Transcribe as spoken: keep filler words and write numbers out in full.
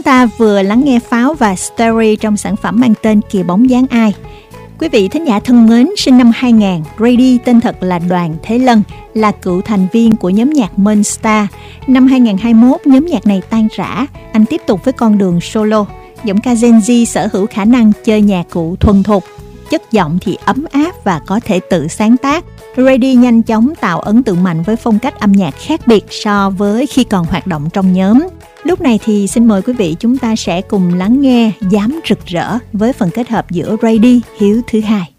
ta vừa lắng nghe Pháo và Story trong sản phẩm mang tên Kìa Bóng Dáng Ai. Quý vị thính giả thân mến, sinh năm hai nghìn, Rady tên thật là Đoàn Thế Lân, là cựu thành viên của nhóm nhạc Monsta. Năm hai nghìn không trăm hai mươi mốt, nhóm nhạc này tan rã, anh tiếp tục với con đường solo. Giọng ca Gen Z sở hữu khả năng chơi nhạc cụ thuần thục, chất giọng thì ấm áp và có thể tự sáng tác. Rady nhanh chóng tạo ấn tượng mạnh với phong cách âm nhạc khác biệt so với khi còn hoạt động trong nhóm. Lúc này thì xin mời quý vị chúng ta sẽ cùng lắng nghe Dám Rực Rỡ với phần kết hợp giữa Rady, Hiếu thứ hai.